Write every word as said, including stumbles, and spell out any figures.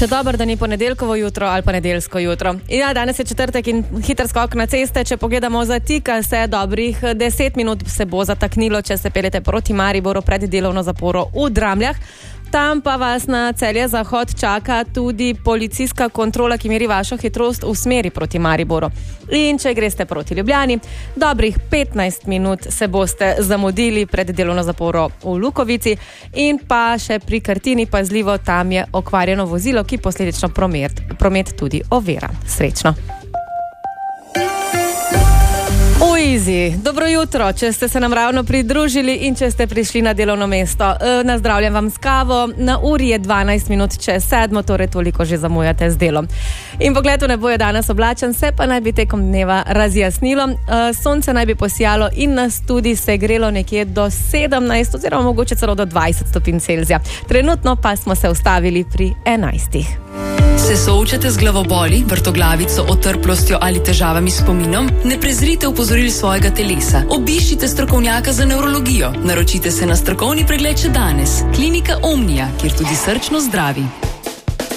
Še dobro, da ni ponedeljkovo jutro ali pa nedeljsko jutro. Ja, danes je četrtek in hiter skok na ceste. Če pogledamo, zatika se dobrih deset minut se bo zataknilo, če se peljete proti Mariboru pred delovno zaporo v Dramljah. Tam pa vas na Celje Zahod čaka tudi policijska kontrola, ki meri vašo hitrost v smeri proti Mariboru. In če greste proti Ljubljani, dobrih petnajst minut se boste zamudili pred delovno zaporo v Lukovici in pa še pri Krtini pazljivo, tam je okvarjeno vozilo, ki posledično promet, promet tudi ovira. Srečno! Uizi, dobro jutro, če ste se nam ravno pridružili in če ste prišli na delovno mesto. E, nazdravljam vam s kavo, na uri je dvanajst minut čez sedmo, torej toliko že zamujate z delom. In pogled v nebo je danes oblačen, se pa naj bi tekom dneva razjasnilo. E, sonce naj bi posijalo in nas tudi se grelo nekje do sedemnajst oziroma mogoče celo do dvajset stopinj Celzija. Trenutno pa smo se ustavili pri enajstih. Se soočate z glavoboli, vrtoglavico, otrplostjo ali težavami s spominom? Ne prezrite opozoril svojega telesa. Obiščite strokovnjaka za nevrologijo. Naročite se na strokovni pregled še danes. Klinika Omnija, kjer tudi srčno zdravi.